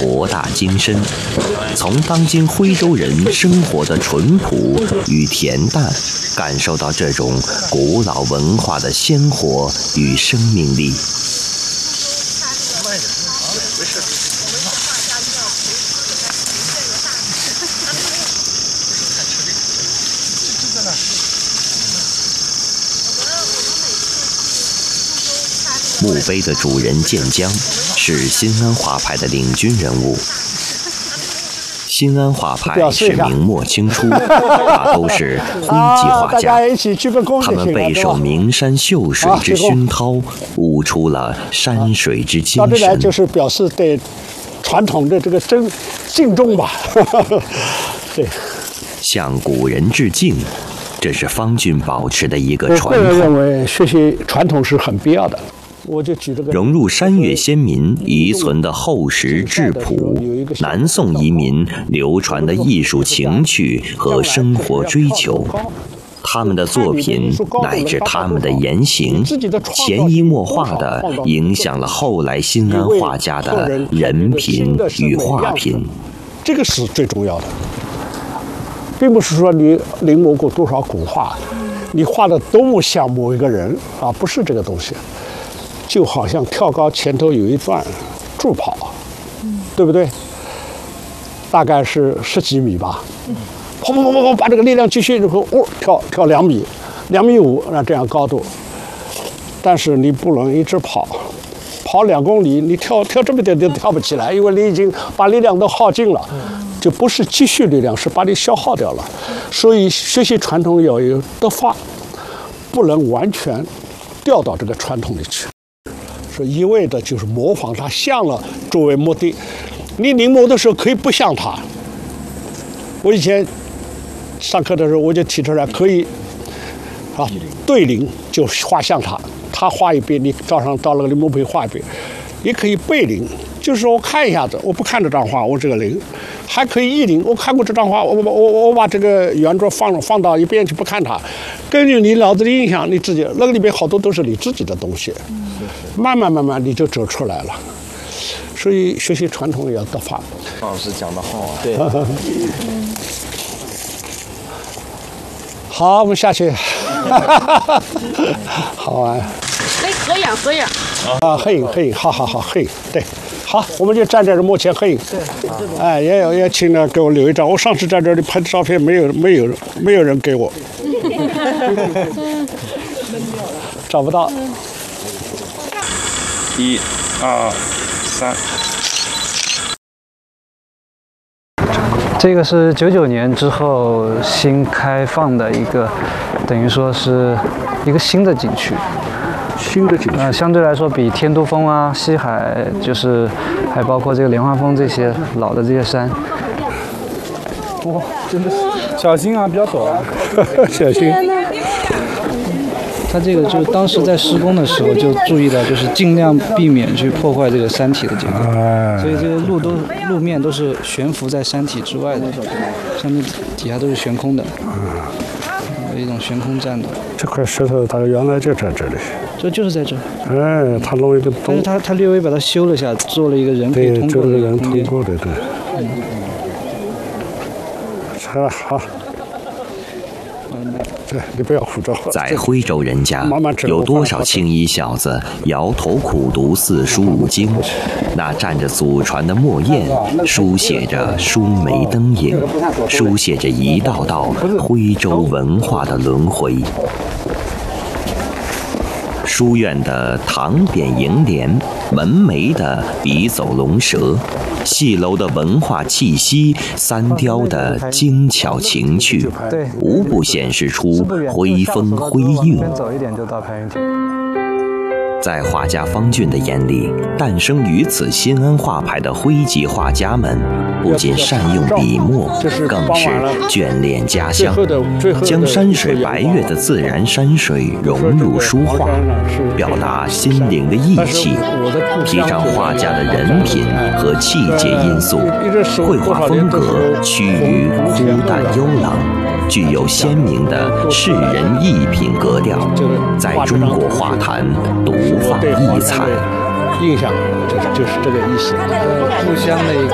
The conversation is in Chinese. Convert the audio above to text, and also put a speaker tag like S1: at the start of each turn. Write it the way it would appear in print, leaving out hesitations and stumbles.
S1: 博大精深，从当今徽州人生活的淳朴与恬淡，感受到这种古老文化的鲜活与生命力。墓碑的主人建江是新安画派的领军人物。新安画派是明末清初大都是徽籍画家，他们备受名山秀水之熏陶，悟出了山水之精神。
S2: 到这来就是表示对传统的这个敬重吧。对，
S1: 向古人致敬，这是方俊保持的一个传统。
S2: 我个人认为学习传统是很必要的。我就举这个
S1: 融入山岳先民遗存的厚实质朴，南宋移民流传的艺术情趣和生活追求，他们的作品乃至他们的言行，潜移默化地影响了后来新安画家的人品与画品。
S2: 这个是最重要的，并不是说你临摹过多少古画，你画的多么像某一个人啊，不是这个东西。就好像跳高前头有一段助跑，对不对？大概是10几米吧，跑，把这个力量继续，然后跳2米，2.5米，那这样高度。但是你不能一直跑2公里，你跳这么点都跳不起来，因为你已经把力量都耗尽了，就不是积蓄力量，是把你消耗掉了。所以学习传统要有德法，不能完全掉到这个传统里去。说一味的就是模仿它像了作为目的，你临摹的时候可以不像它。我以前上课的时候我就提出来，可以啊对临就画像它，他画一遍，你照上到那个临摹碑画一遍，也可以背临，就是说我看一下子，我不看这张画，我这个临，还可以意临，我看过这张画，我把这个原作放到一边去不看它，根据你脑子的印象，你自己那个里面好多都是你自己的东西。慢慢你就走出来了，所以学习传统也要德法。
S3: 方老师讲得好啊，对。
S2: 好，我们下去。好玩。
S4: 合影。
S2: 啊，合影，好，合影，对，好，我们就站这儿幕前合影。对。哎，也请呢给我留一张。我上次在这里拍的照片，没有人给我。找不到。
S3: 1、2、3。
S5: 这个是99年之后新开放的一个，等于说是一个新的景区。相对来说比天都峰啊、西海，就是还包括这个莲花峰这些老的这些山。
S6: 哇，真的是小心啊，比较陡啊，
S2: 小心。
S5: 它这个就是当时在施工的时候就注意到，就是尽量避免去破坏这个山体的结构，所以这个路面都是悬浮在山体之外的，上面底下都是悬空的，有一种悬空站的。
S2: 这块石头它原来就在这里，
S5: 就是在这。
S2: 哎，它弄一个洞，
S5: 但是它略微把它修了下，做了一个人可以通过的一个空间。
S2: 对。好。你不要胡诌。
S1: 在徽州人家，有多少青衣小子摇头苦读四书五经？那蘸着祖传的墨砚，书写着疏梅灯影，书写着一道道徽州文化的轮回。书院的唐匾楹联，门楣的笔走龙蛇，戏楼的文化气息，三雕的精巧情趣，无不显示出徽风徽韵。
S5: 走一点就到排云亭。
S1: 在画家方俊的眼里，诞生于此新安画派的徽籍画家们，不仅善用笔墨，更是眷恋家乡，将山水白月的自然山水融入书画，表达心灵的意气，提倡画家的人品和气节因素，绘画风格趋于枯淡幽朗，具有鲜明的世人艺品格调，在中国画坛独放异彩。
S2: 印象就是这个意思，
S5: 故乡的一个